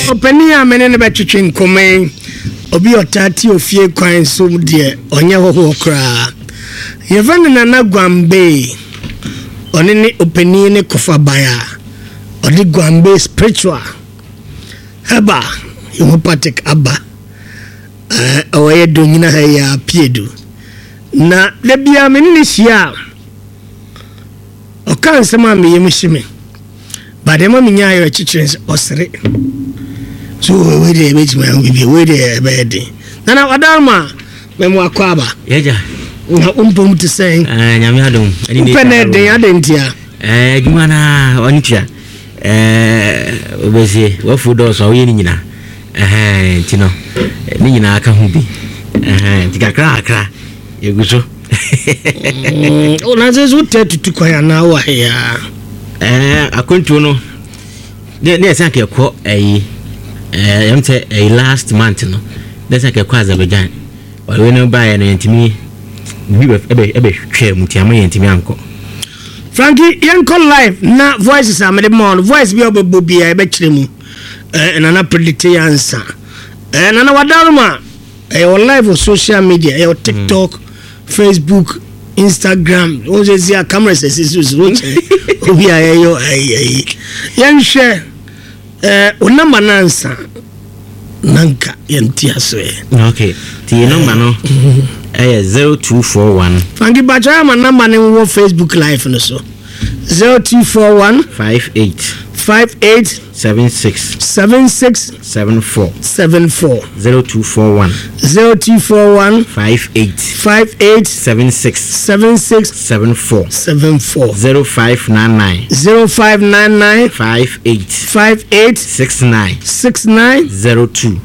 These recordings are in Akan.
Openia menene betwetwe nkome obi otati ofie kwan so de onye hoho kra yevane na Gwambe onene openi ne kofa baya odi Gwambe spiritual haba homeopathic aba oye donyina ha ya piedu na lebia menene hia o kan sema me yemhime badema minya ayo chichire osere so we dey meet my we dey bed na wadalma memo akwaba yeja na umpom to say nyame adom ani ne penede adentia adwuma na ontia obese wafu do so ye ni nyina tino ni nyina aka hu bi tikakra yeguso ona zezu tetu kwa ya na wa ya akontu no ne sanke ko yamte last month no ne sanke ko Azerbaijan we no buy no yentimi bi ebe hwe mutiama yentimi anko Frankie yanko live na voices amede mon voice bi obebo bia ebe kiremu na predict answer na wadalma live on social media TikTok Facebook Instagram ozezia cameras esisu roche obi ayo yanhwe onamba nansa nanka yantia so okay ti number no 0241 Frankie bacha ma number ne wo Facebook live no so 0241 58 76 74 0241 58 76 74 0599 58 69 02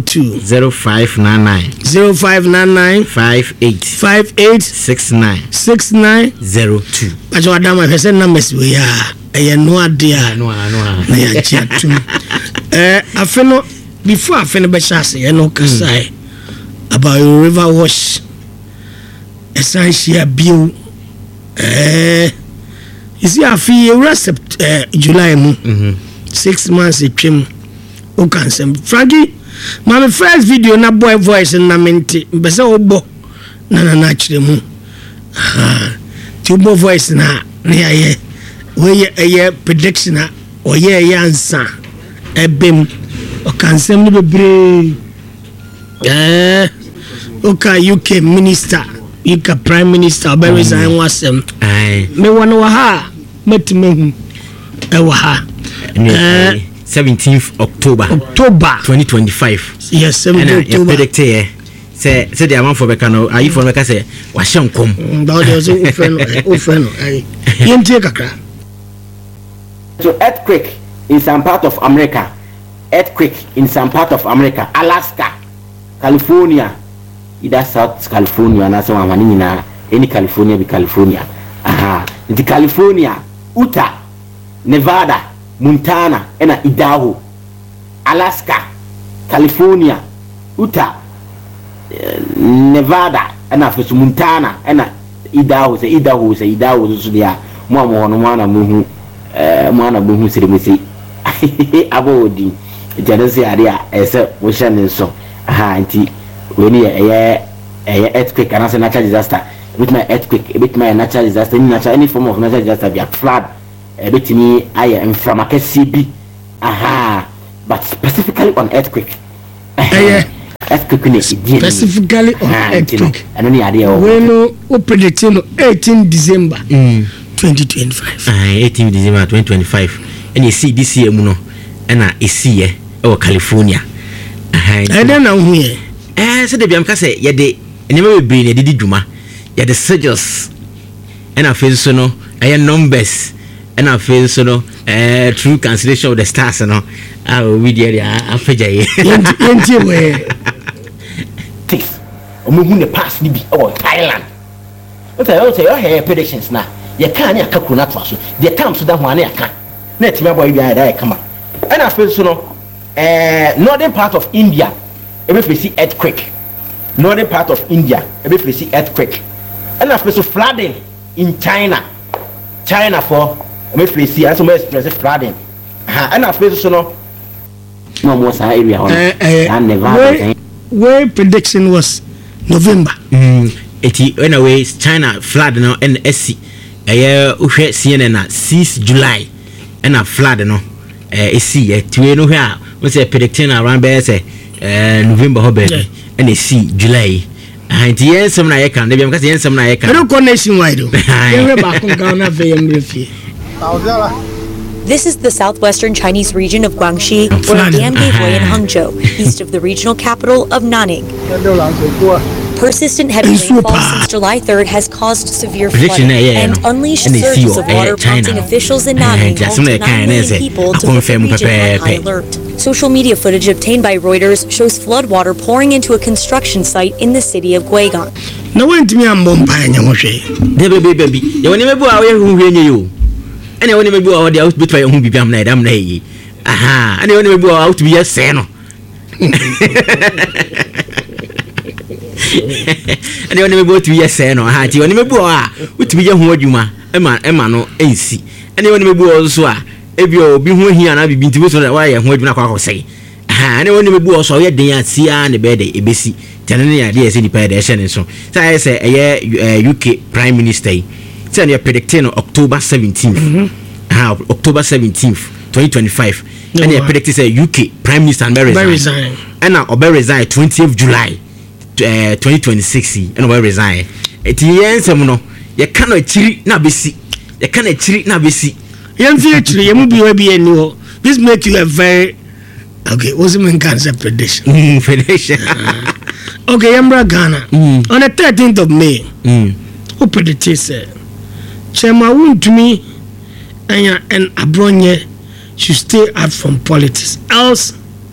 0599 58 69 02 bacha adama pese numbers we ya no adia no na ya chatu afeno before afeno be chase no kasai about river wash essential bio you see afi recept July mu 6 months etwem o kan sem Frankie my first video na boy voice na mente bese obo na chire mu tubo voice na ye we prediction or ye answer ebem o kan sem ni bebre okay UK minister UK prime minister be resign wasem me wona wa ha metime wa ha 17th October 2025 yes 17th October predict say the amount for bekano are you for beka say wa hyenkom ba de so ofeno ai yentie kakra. So earthquake in some part of America, Alaska, California, either South California and so on, any California be California. The California, Utah, Nevada, Montana, and Idaho, Alaska, California, Utah, Nevada, and Montana, and Idaho, so there. Mwana buhu sirimisi abodi janese area ese woshane so anti weni earthquake and natural disaster with my earthquake with my natural disaster any form of natural disaster be a flood with me I am from a CB but specifically on earthquake earthquake specifically on earthquake I don't idea when we predict 18 December 2025 18 December 2025 and you see this year muno and I see California I don't know where so the biam ka say ye de enema be ne didi dwuma ye de surges and I feel so no numbers and I feel so no true cancellation of the stars no we there afeja ye yenti we this omohu ne pass ni bi Thailand what I say your predictions na ye kan ya ka kuna to so the time so that one ya kan na time boy bi ya kama and I feel so no northern part of India ebe face earthquake northern part of India ebe face earthquake and I feel so flooding in China for ebe face as more express flooding and I feel so no no more area on Nevada. Where prediction was November. Anyway, China flood no and SC. Uhwe CNN na 6 July and a flood no see to no here we say predicting around by say November hobe and see July and the end some na ye kan dey because yen some na ye kan no connection wide o e ba kon ga na fe yem refie. This is the southwestern Chinese region of Guangxi, where a dam gave way in Hangzhou, east of the regional capital of Nanning. Persistent heavy rainfall since July 3rd has caused severe flooding and unleashed surges of water, prompting officials in Nanning home to 9 million people to put the region on high alert. Social media footage obtained by Reuters shows floodwater pouring into a construction site in the city of Guigan. No one to me am bomba nya hwe. Baby. You want me bu awe hu hwe you. And you want me bu awe dey out between hu bibam na dam na yi. Aha, and you want me bu out be say no. And you want me bo to say no ha ti you want me bo a utumi je ho adwuma ema no ensi and you want me bo so a ebi obi ho hia na bibi ntimi so na wa ye ho adwuma kwa kwosai ha and you want me bo so ye den asia na be de ebesi tanene ya de ese dipa de ehye so say UK Prime Minister say na predicting October 17th October 17th 2025 and they predict say UK Prime Minister and resign and now obe resign 20th July 2026 and obe resign it yensem no ye kan achiri na besi yemfi achiri yemu bi bi eni ho. This make you a very okay what's the main concept prediction okay yambra Ghana on the 13th of May who predicted say Chema wuntumi anya and Abronye should stay out from politics else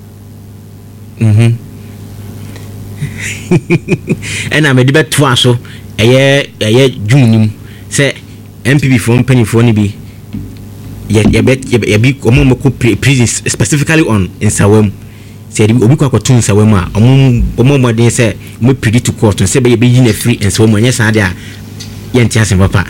and I'm a debate twice so a June say MPP from penny for be be prison specifically on in Sawem said obi kwa to Sawem omo dey say we predict to court and say be in a free and so money say dia yentiase papa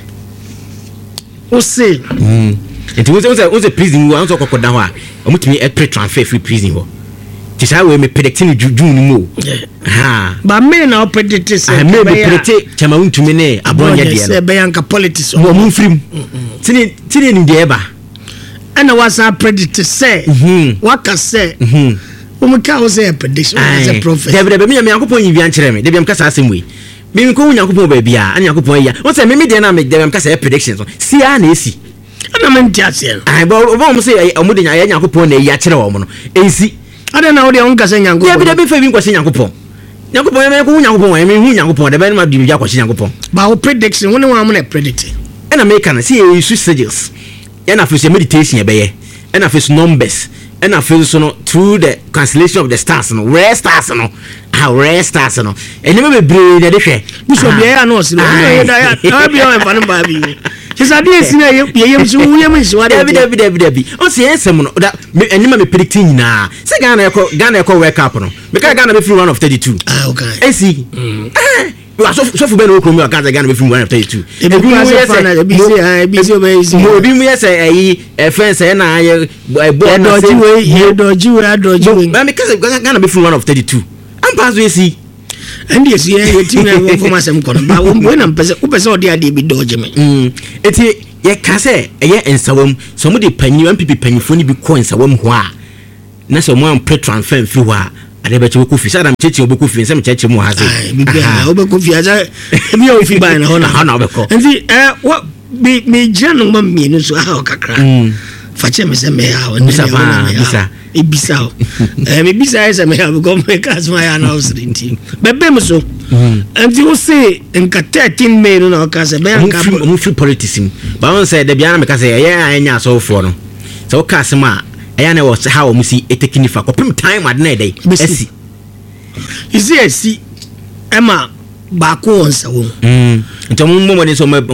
o say it was a prison we also kokoda ho a omutumi e transfer free prison ho tisha we me predicting June mo ha but me na predict say me predict chama untumi ne abonye de say be yanka politics mo mu free tini ni de ba and was a predict say waka say umka o say prediction as a prophet de me yakopon yi bian kire me de biam kasa asem we me ko yakopon ba bia an yakopon ya o say me de na me de biam kasa predictions si a na esi ana me ntiase ai ba mo say omude nya yakopon na ya kire wo mo no ensi ada na wo de on kasa yakopon ya bi de be fa bi kwase yakopon me ko yakopon wa me hu yakopon de be na ma bi ya kwase yakopon ba wo prediction woni wa mo na predict and American see you sigils and I feel meditation ebeye and I feel numbers and I feel so through the cancellation of the stars no rare stars no rare stars no and never be brain dey hwe bishop ye ya no si no ya bi o enfanu ba bi she said this na ye so ye mshi wa David o se ensem no da enima me predicting na se Ghana eko wake up no me ka Ghana be free 1 of 32 okay see you are so for no Chrome Ghana be free 1 of 32 obi mu yes fence na ye doji we me ka Ghana be free 1 of 32 am pass we see and yes ye team na for masem kono ba wo na upese odi ade bi doji me eti ye ka se ye ensawam so mo de panyi MPP panyifo ni bi ko ensawam ho a na so mo am pre transfer fi ho a ade be che ko fi sadam cheche obeku fi nsem cheche mo ha se bibia obeku fi aja bi o fi ba na ho na obeko nti what me jano ma mienu so ha kakra fache me se me ha o bisa ibisa o me bisa ese me ha go me kas my house rinti bebe me so nti wo say nka 13 May no na ka se be nka mo free politics ba won say de bia na me ka say ye anya so fo no so ka se ma eya na wo how mo si etekini fa kopim time ad na dey esi esi ema ba ko onsa wo nto mo de so me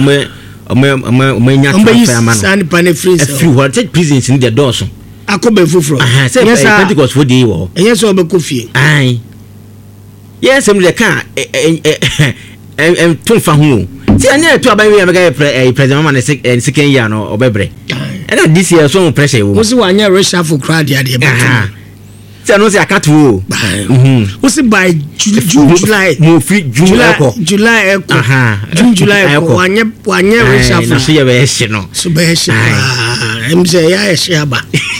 nya transfer man and panefrins free what take prisons in the doors akobe fufuro yes Pentecost for dey wo yes o be kofie ai yes em de ka em tun fa hu ti anya to aban we am ga president man second year no obebre and this year so pressure was one year reshuffle crowd ya de say no say akatu o was by July mo free July July one year reshuffle so ya be she no so be she say ya she aba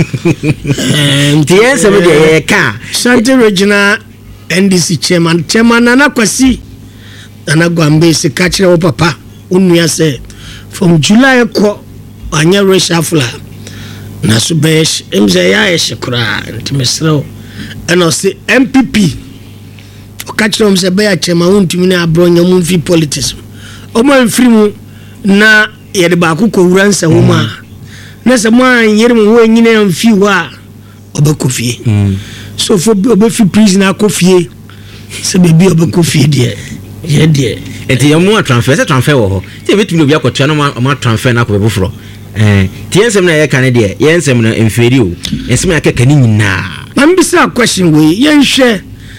the answer dey ka Shanti Regional NDC chairman Nana Kwasi Nana Gwambe se kachira wo papa onua say from July ko anya reshuffle na so be say ya she kura ntimesro eno se MPP o kachira mo se be ya chairman wontumi na abronya mu fi politics o ma mfiri mu na ye de ba ko wuransa wo ma na se mo anyere mo wo nyina mfi wa obekofie so for obefi prisoner akofie se bebi obekofie de ye de enti yo mo transfer wo ho ti betumi obi akotua no ma transfer na ko befro ti ensem na ye kan de ye ensem na mferi o ensem ya keka ni nyina man bisa question we ye hwe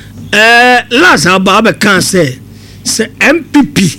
last about can say MPP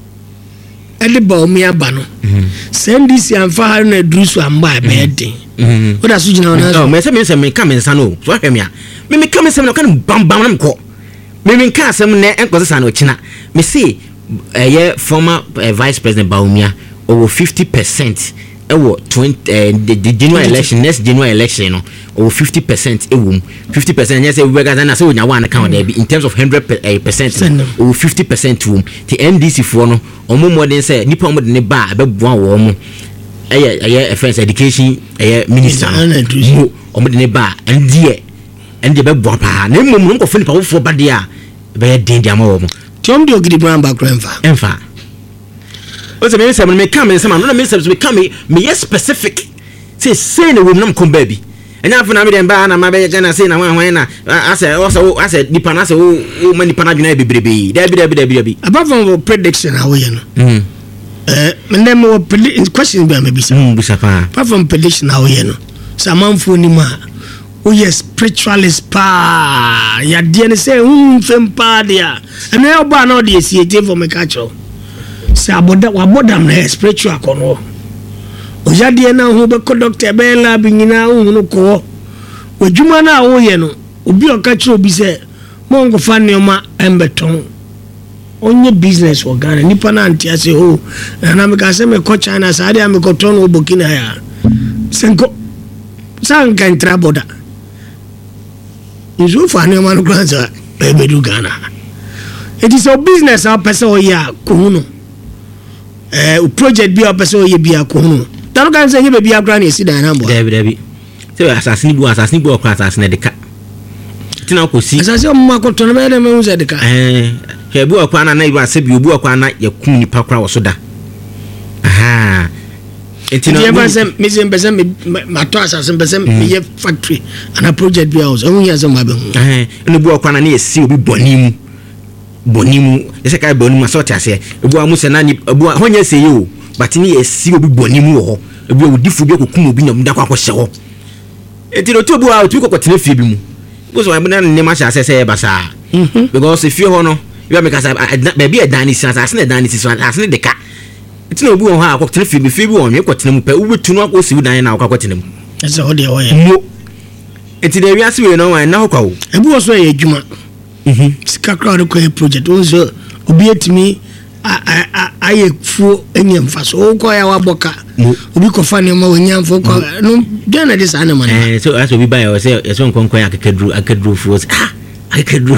ele ba omi aba no send this amfa har na drusu amba be den what asu gina na no me se me ka me nsa no so hwe me a me ka me se me kan bam na mko me ka asem na enko se no china me see ye former vice president Baumia over 50% ewo 20 the general election next general election no over 50% ewum 50% yes we got na say onya one account there in terms of 100% over 50% wum the NDC for no omo modern say nipa omo de ne ba abeboa wo mo eye offense education minister omo de ne ba ende beboa pa na mmom no nkofo nipa wo fo ba de a be den dia ma wo mo Tom de ogidi brand background enfa o se me say me come say no me say me come me yes specific say na wo nam kom baby enya afu na me dem ba na ma be gana say na wan na ase nipa na say o mani pana dwuna bebrebe dabi apart from prediction how you know me dem wo question be me bisa bisa pa apart from prediction how you know samanfo ni ma o yes spiritualist pa ya de ne say fem pa dia and e oba na o de siete for me catch say abodam na spiritual kono o ya de na ho be ko doctor be la bi nyina ho no ko odwuma na wo ye no obi o catch obi say mo ngo fa ne ma embeton onye business o Ghana nipa na antia say oh na me ka say me ko China sa de me ko ton o Burkina ya senko san kan traboda izo fa ne ma no kwanza be du Ghana it is a business our person o ya ko hunu project bi our person o ye bi akonu tanu kan say ye be bi akra na si dan na mbo dabi say assassin bu okra assassin de ka tina ko si assassin mo akoto na be de me unse de ka ke bu okra na iba se bi obu okra na ye kum ni pakra wo so da aha etina ye ba se me se mbese me to assassin mbese me ye factory ana project bi house o nya se ma be hu ene bu okra na ye si obi bonimu ese ka bonimu so ta se ebu amu se na ni ebu honya se yo but ni ye si obi bonimu ho ebu odifu bi kokum obi na mda kwa hye ho etiro to bu a otu kokotene fie bi mu bo so abuna ne ma sha se basa because fie ho no you make us baby edani si asase edani si so asase de ka etino obi ho a kokotene fie bi won ye kokotene mu pe ubetu no akosi bu dan na kokotene mu ese ho de ho ye mo eti de wiase we no wan na ho kwa wo ebu wo so ye adwuma sika crowd ko project onzo obi etimi aye fu enyem faso ko ya waboka obi ko fa ne ma wonyam fo ko no dena de sa na man so aso bi buy o say so nkonkon akadru fu akedru